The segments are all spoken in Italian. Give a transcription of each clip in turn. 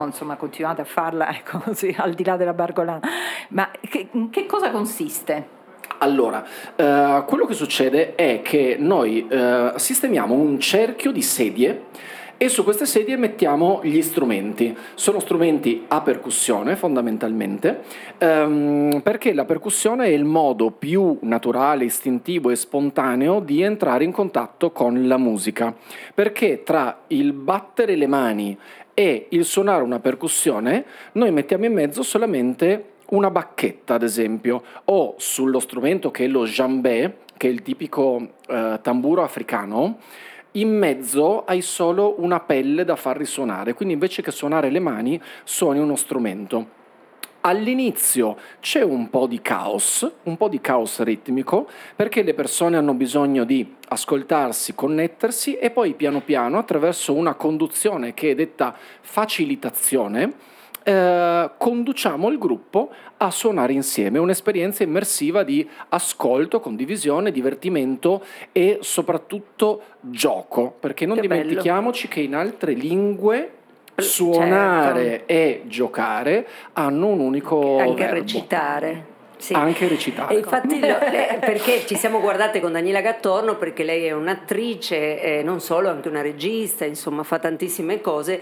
insomma continuate a farla, ecco, così, al di là della Barcolana. Ma che cosa consiste? Allora, quello che succede è che noi sistemiamo un cerchio di sedie e su queste sedie mettiamo gli strumenti. Sono strumenti a percussione fondamentalmente, perché la percussione è il modo più naturale, istintivo e spontaneo di entrare in contatto con la musica, perché tra il battere le mani e il suonare una percussione noi mettiamo in mezzo solamente una bacchetta, ad esempio, o sullo strumento che è lo djembé, che è il tipico tamburo africano, in mezzo hai solo una pelle da far risuonare, quindi invece che suonare le mani suoni uno strumento. All'inizio c'è un po' di caos ritmico, perché le persone hanno bisogno di ascoltarsi, connettersi e poi piano piano attraverso una conduzione che è detta facilitazione, conduciamo il gruppo a suonare insieme, un'esperienza immersiva di ascolto, condivisione, divertimento e soprattutto gioco, perché non Che bello. dimentichiamoci che in altre lingue suonare Certo. e giocare hanno un unico Anche verbo. recitare. Sì. Anche recitare. E infatti perché ci siamo guardate con Daniela Gattorno, perché lei è un'attrice, non solo, anche una regista, insomma fa tantissime cose,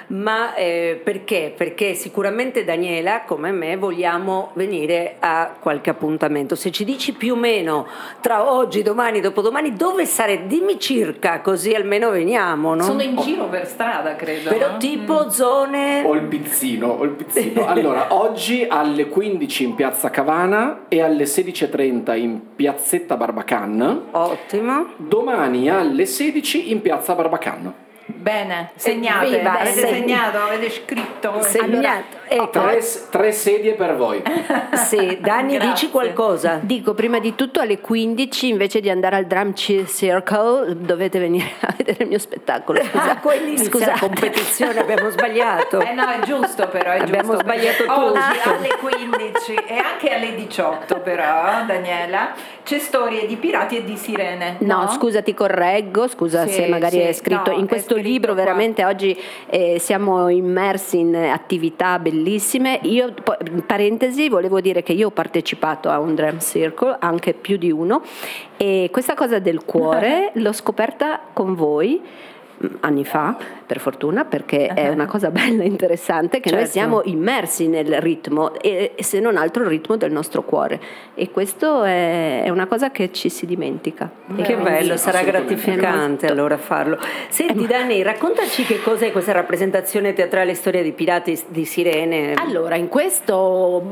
ma perché? Perché sicuramente Daniela, come me, vogliamo venire a qualche appuntamento. Se ci dici più o meno tra oggi, domani, dopodomani, dove sarete? Dimmi circa, così almeno veniamo, no? Sono in giro per strada, credo. Però no? tipo zone... O il pizzino. Allora, oggi alle 15 in Piazza Cavana e alle 16:30 in Piazzetta Barbacan. Ottimo. Domani alle 16 in Piazza Barbacan. Bene, segnate, Viva, avete segnato, avete scritto. Segnato. Ecco. Tre sedie per voi. Sì, Dani, Grazie. dici qualcosa. Dico, prima di tutto alle 15 invece di andare al Drum Circle dovete venire a vedere il mio spettacolo. Quindi inizia la competizione, abbiamo sbagliato. No, è giusto però, è Abbiamo giusto, sbagliato perché oggi tutto. alle 15 e anche alle 18 però, Daniela, c'è storie di pirati e di sirene. No, scusa, ti correggo, scusa Sì, se magari sì, è scritto no, in è questo scritto libro. qua. Veramente oggi siamo immersi in attività bellissime. Io, parentesi, volevo dire che io ho partecipato a un Drum Circle, anche più di uno, e questa cosa del cuore l'ho scoperta con voi anni fa, per fortuna, perché è una cosa bella e interessante, che noi Certo. siamo immersi nel ritmo, e se non altro il ritmo del nostro cuore, e questo è una cosa che ci si dimentica. Che bello, sarà assolutamente. gratificante allora farlo. Senti Dani, raccontaci che cos'è questa rappresentazione teatrale Storia di pirati di sirene. Allora, in questo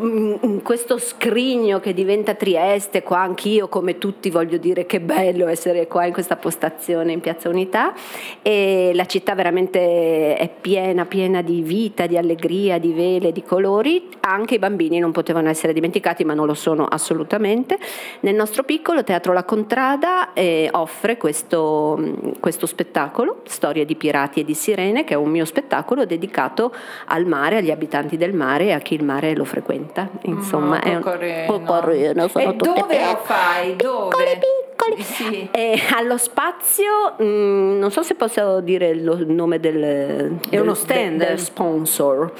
scrigno che diventa Trieste, qua anch'io come tutti voglio dire che bello essere qua in questa postazione in Piazza Unità, e la città veramente è piena di vita, di allegria, di vele, di colori. Anche i bambini non potevano essere dimenticati, ma non lo sono assolutamente. Nel nostro piccolo Teatro La Contrada offre questo spettacolo, Storie di pirati e di sirene, che è un mio spettacolo dedicato al mare, agli abitanti del mare e a chi il mare lo frequenta. Insomma, è un po' carino. E dove lo fai? Dove? Piccoli. Sì. Allo Spazio, non so se posso dire il nome del stand? sponsor.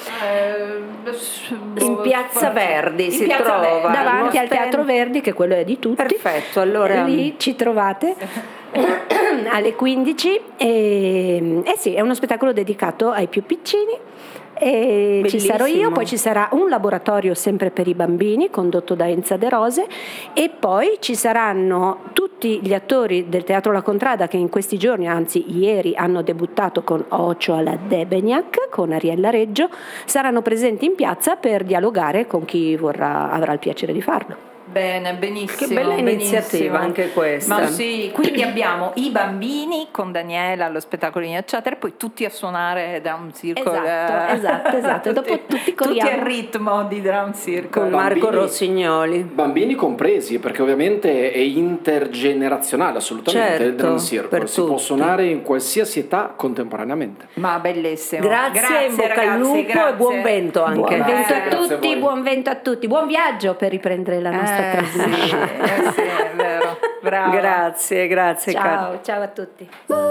In Piazza Verdi si Piazza trova Verdi. Davanti uno al Teatro stand. Verdi, che quello è di tutti. Perfetto, allora Lì ci trovate alle 15 e sì, è uno spettacolo dedicato ai più piccini. E ci sarò io, Bellissimo. poi ci sarà un laboratorio sempre per i bambini condotto da Enza De Rose, e poi ci saranno tutti gli attori del Teatro La Contrada che in questi giorni, anzi ieri, hanno debuttato con Ocio alla Debeniak, con Ariella Reggio, saranno presenti in piazza per dialogare con chi avrà il piacere di farlo. Bene, benissimo. Che bella iniziativa benissimo. anche questa. Ma sì, quindi abbiamo i bambini con Daniela allo spettacolo in Eccetera, e poi tutti a suonare Drum Circle. Esatto. E dopo tutti corriamo. Tutti al ritmo di Drum Circle. con Marco Bambini- Rossignoli. Bambini compresi, perché ovviamente è intergenerazionale assolutamente il Certo, Drum Circle. per Si può tutti. suonare in qualsiasi età contemporaneamente. Ma bellissimo. Grazie, in bocca al ragazzi, lupo grazie. e buon vento anche. Buon vento Grazie, a grazie a tutti, voi. buon vento a tutti, buon viaggio per riprendere la nostra trasmissione. Sì, è vero. Brava. Grazie, cara. Ciao a tutti.